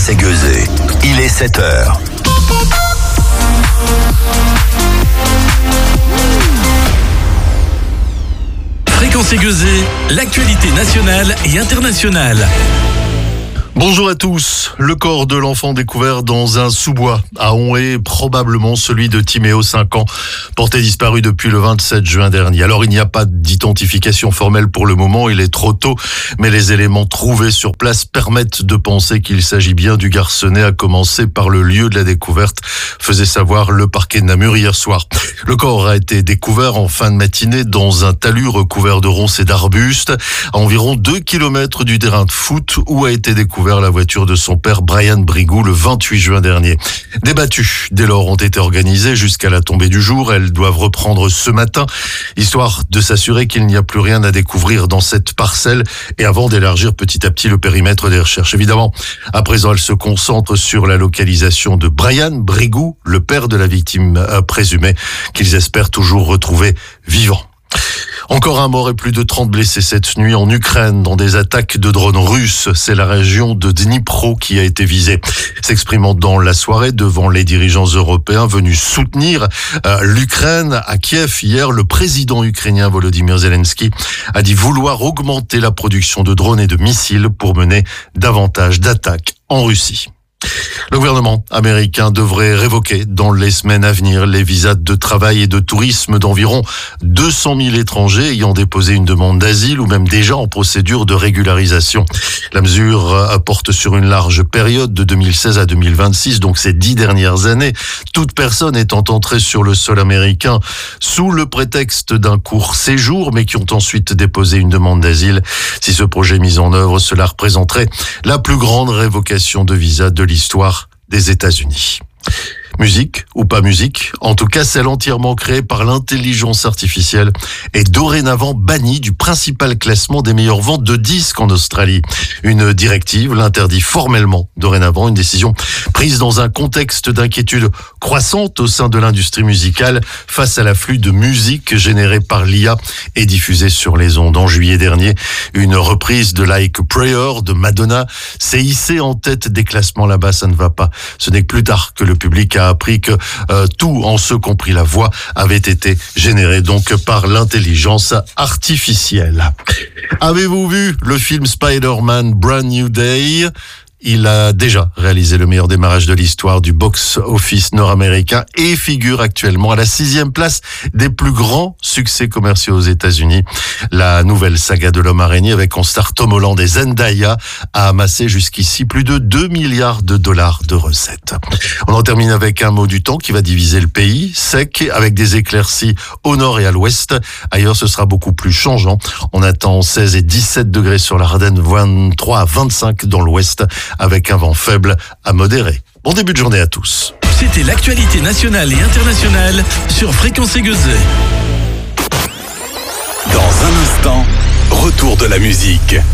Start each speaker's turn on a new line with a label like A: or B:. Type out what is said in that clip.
A: C'est Gueusé. Il est 7h.
B: Fréquence Gueusé, l'actualité nationale et internationale.
C: Bonjour à tous. Le corps de l'enfant découvert dans un sous-bois à Onhé, probablement celui de Timéo, 5 ans, porté disparu depuis le 27 juin dernier. Alors il n'y a pas d'identification formelle pour le moment, il est trop tôt, mais les éléments trouvés sur place permettent de penser qu'il s'agit bien du garçonnet, à commencer par le lieu de la découverte, faisait savoir le parquet de Namur hier soir. Le corps a été découvert en fin de matinée dans un talus recouvert de ronces et d'arbustes, à environ 2 km du terrain de foot où a été découvert la voiture de son père Brian Brigou le 28 juin dernier. Des battues dès lors ont été organisées jusqu'à la tombée du jour. Elles doivent reprendre ce matin, histoire de s'assurer qu'il n'y a plus rien à découvrir dans cette parcelle et avant d'élargir petit à petit le périmètre des recherches. Évidemment, à présent, elles se concentrent sur la localisation de Brian Brigou, le père de la victime présumée, qu'ils espèrent toujours retrouver vivant. Encore un mort et plus de 30 blessés cette nuit en Ukraine dans des attaques de drones russes. C'est la région de Dnipro qui a été visée. S'exprimant dans la soirée devant les dirigeants européens venus soutenir l'Ukraine à Kiev hier, le président ukrainien Volodymyr Zelensky a dit vouloir augmenter la production de drones et de missiles pour mener davantage d'attaques en Russie. Le gouvernement américain devrait révoquer dans les semaines à venir les visas de travail et de tourisme d'environ 200 000 étrangers ayant déposé une demande d'asile ou même déjà en procédure de régularisation. La mesure porte sur une large période de 2016 à 2026, donc ces 10 dernières années. Toute personne étant entrée sur le sol américain sous le prétexte d'un court séjour, mais qui ont ensuite déposé une demande d'asile. Si ce projet est mis en œuvre, cela représenterait la plus grande révocation de visa de l'histoire des États-Unis. Musique ou pas musique, en tout cas celle entièrement créée par l'intelligence artificielle est dorénavant bannie du principal classement des meilleures ventes de disques en Australie. Une directive l'interdit formellement dorénavant, une décision prise dans un contexte d'inquiétude croissante au sein de l'industrie musicale face à l'afflux de musique générée par l'IA et diffusée sur les ondes. En juillet dernier, une reprise de Like a Prayer de Madonna s'est hissée en tête des classements. Là-bas, ça ne va pas. Ce n'est que plus tard que le public a appris que tout, en ce compris la voix, avait été généré donc par l'intelligence artificielle. Avez-vous vu le film Spider-Man Brand New Day ? Il a déjà réalisé le meilleur démarrage de l'histoire du box-office nord-américain et figure actuellement à la 6e place des plus grands succès commerciaux aux États-Unis. La nouvelle saga de l'homme araignée avec en star Tom Holland et Zendaya a amassé jusqu'ici plus de 2 milliards de dollars de recettes. On en termine avec un mot du temps qui va diviser le pays, sec avec des éclaircies au nord et à l'ouest. Ailleurs, ce sera beaucoup plus changeant. On attend 16 et 17 degrés sur l'Ardenne, 23 à 25 dans l'ouest, avec un vent faible à modéré. Bon début de journée à tous.
B: C'était l'actualité nationale et internationale sur Fréquence Gueusé.
A: Dans un instant, retour de la musique.